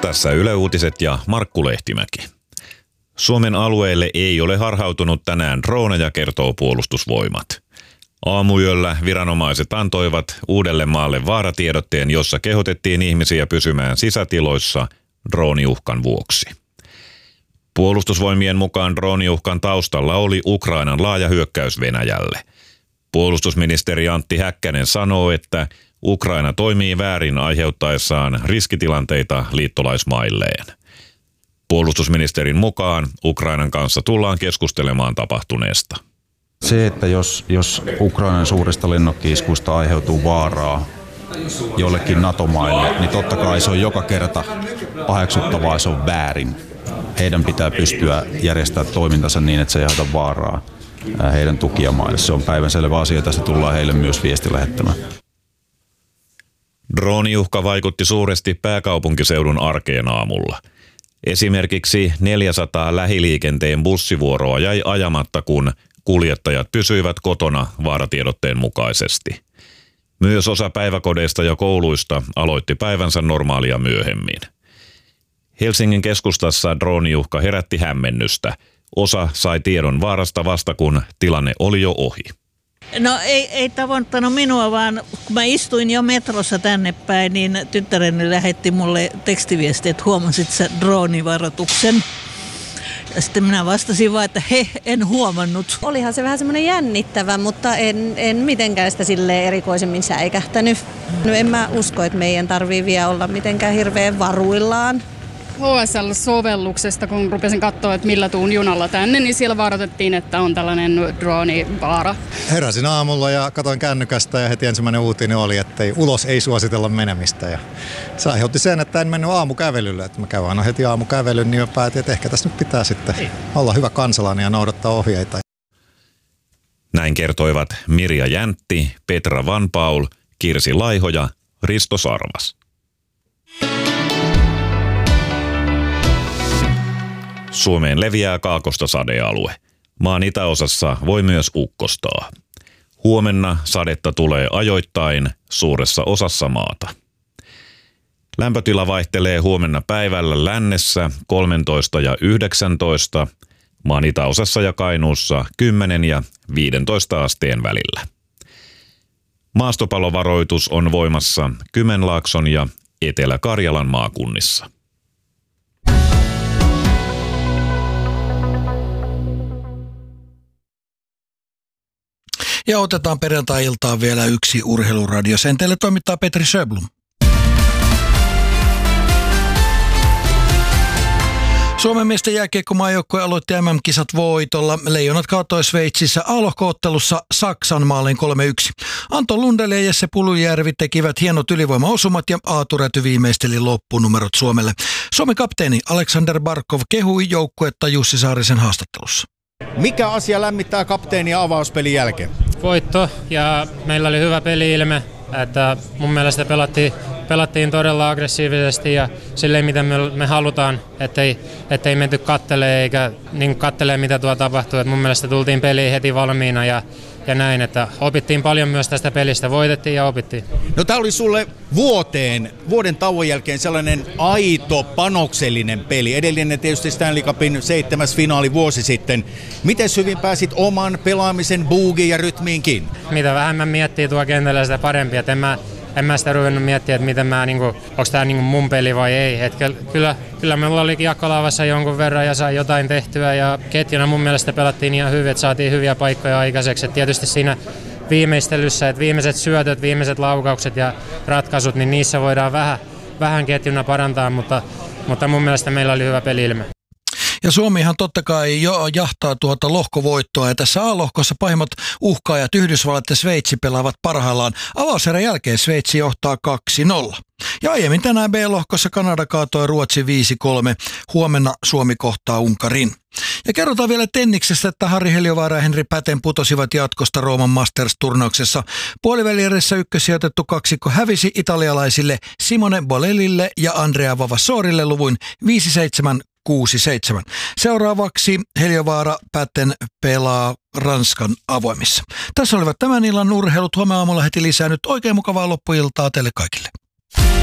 Tässä Yle Uutiset ja Markku Lehtimäki. Suomen alueelle ei ole harhautunut tänään droneja, kertoo Puolustusvoimat. Aamuyöllä viranomaiset antoivat Uudellemaalle vaaratiedotteen, jossa kehotettiin ihmisiä pysymään sisätiloissa drooniuhkan vuoksi. Puolustusvoimien mukaan drooniuhkan taustalla oli Ukrainan laaja hyökkäys Venäjälle. Puolustusministeri Antti Häkkänen sanoo, että Ukraina toimii väärin aiheuttaessaan riskitilanteita liittolaismailleen. Puolustusministerin mukaan Ukrainan kanssa tullaan keskustelemaan tapahtuneesta. Se, että jos Ukrainan suurista lennokki-iskuista aiheutuu vaaraa jollekin NATO-maille, niin totta kai se on joka kerta paheksuttavaa, se on väärin. Heidän pitää pystyä järjestämään toimintansa niin, että se ei aiheuta vaaraa heidän tukijamaille. Se on päivänselvä asia, että se tullaan heille myös viesti lähettämään. Drooniuhka vaikutti suuresti pääkaupunkiseudun arkeen aamulla. Esimerkiksi 400 lähiliikenteen bussivuoroa jäi ajamatta, kun kuljettajat pysyivät kotona vaaratiedotteen mukaisesti. Myös osa päiväkodeista ja kouluista aloitti päivänsä normaalia myöhemmin. Helsingin keskustassa drooniuhka herätti hämmennystä. Osa sai tiedon vaarasta vasta, kun tilanne oli jo ohi. No ei tavoittanut minua, vaan kun mä istuin jo metrossa tänne päin, niin tyttäreni lähetti mulle tekstiviesti, että huomasit sä droonivaroituksen. Ja sitten minä vastasin vaan, että en huomannut. Olihan se vähän semmoinen jännittävä, mutta en mitenkään sitä silleen erikoisemmin säikähtänyt. No en mä usko, että meidän tarvii vielä olla mitenkään hirveän varuillaan. HSL-sovelluksesta, kun rupesin katsoa, että millä tuun junalla tänne, niin siellä varoitettiin, että on tällainen droonivaara. Heräsin aamulla ja katsoin kännykästä ja heti ensimmäinen uutinen oli, että ulos ei suositella menemistä. Ja se aiheutti sen, että en mennyt aamukävelylle. Että mä käyn aina heti aamukävelyn, niin päätin, että ehkä tässä nyt pitää sitten olla hyvä kansalainen ja noudattaa ohjeita. Näin kertoivat Mirja Jäntti, Petra Van Paul, Kirsi Laiho ja Risto Sarvas. Suomeen leviää kaakosta sadealue. Maan itäosassa voi myös ukkostaa. Huomenna sadetta tulee ajoittain suuressa osassa maata. Lämpötila vaihtelee huomenna päivällä lännessä 13 ja 19, maan itäosassa ja Kainuussa 10 ja 15 asteen välillä. Maastopalovaroitus on voimassa Kymenlaakson ja Etelä-Karjalan maakunnissa. Ja otetaan perjantai-iltaan vielä yksi urheiluradio. Sen teille toimittaa Petri Sjöblom. Suomen miesten jääkiekkomaajoukkue aloitti MM-kisat voitolla. Leijonat kaatoi Sveitsissä A-lohko-ottelussa Saksan maalin 3-1. Anton Lundell ja Jesse Pulujärvi tekivät hienot ylivoimaosumat ja Aatu Räty viimeisteli loppunumerot Suomelle. Suomen kapteeni Aleksander Barkov kehui joukkuetta Jussi Saarisen haastattelussa. Mikä asia lämmittää kapteenia avauspelin jälkeen? Voitto ja meillä oli hyvä peli-ilme, että mun mielestä pelattiin todella aggressiivisesti ja silleen mitä me halutaan, ettei menty kattelemaan eikä niin kattelemaan mitä tuo tapahtuu. Et mun mielestä tultiin peliin heti valmiina ja näin, että opittiin paljon myös tästä pelistä, voitettiin ja opittiin. No tää oli sulle vuoden tauon jälkeen sellainen aito panoksellinen peli. Edellinen tietysti Stanley Cupin 7. finaali vuosi sitten. Miten hyvin pääsit oman pelaamisen buugiin ja rytmiinkin? Mitä vähemmän miettii tuo kentällä sitä parempi, että en mä sitä ruvennut miettiä, että miten onko tämä mun peli vai ei. Et kyllä meillä oli kiekko-laavassa jonkun verran ja sai jotain tehtyä ja ketjuna mun mielestä pelattiin ihan hyvin, että saatiin hyviä paikkoja aikaiseksi. Et tietysti siinä viimeistelyssä, että viimeiset syötöt, viimeiset laukaukset ja ratkaisut, niin niissä voidaan vähän ketjuna parantaa, mutta mun mielestä meillä oli hyvä peli-ilme. Ja Suomihan totta kai jo jahtaa tuota lohkovoittoa ja tässä A-lohkossa pahimmat uhkaajat Yhdysvallat ja Sveitsi pelaavat parhaillaan. Avauserän jälkeen Sveitsi johtaa 2-0. Ja aiemmin tänään B-lohkossa Kanada kaatoi Ruotsi 5-3. Huomenna Suomi kohtaa Unkarin. Ja kerrotaan vielä tenniksestä, että Harri Heliövaara ja Henri Päten putosivat jatkosta Rooman Masters-turnauksessa. Puolivälierissä ykkössijoitettu kaksikko hävisi italialaisille Simone Bolellille ja Andrea Vavassorille luvuin 5-7. 6-7. Seuraavaksi Heliövaara Päten pelaa Ranskan avoimissa. Tässä olivat tämän illan urheilut. Huomenna aamulla heti lisää. Nyt oikein mukavaa loppuiltaa teille kaikille.